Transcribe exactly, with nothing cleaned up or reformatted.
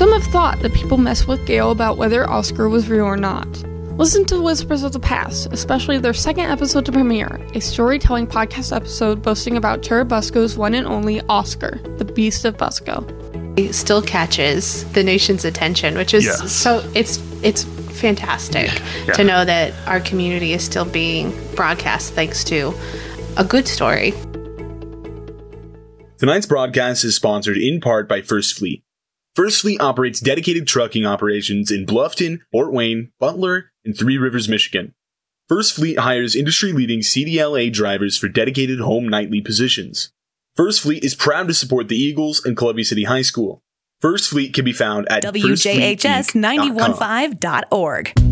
Some have thought that people mess with Gale about whether Oscar was real or not. Listen to Whispers of the Past, especially their second episode to premiere, a storytelling podcast episode boasting about Churubusco's one and only Oscar, the Beast of Busco. It still catches the nation's attention, which is yes. so it's it's fantastic yeah. Yeah. to know that our community is still being broadcast thanks to a good story. Tonight's broadcast is sponsored in part by First Fleet. First Fleet operates dedicated trucking operations in Bluffton, Fort Wayne, Butler, and Three Rivers, Michigan. First Fleet hires industry-leading C D L A drivers for dedicated home nightly positions. First Fleet is proud to support the Eagles and Columbia City High School. First Fleet can be found at W J H S nine one five dot org.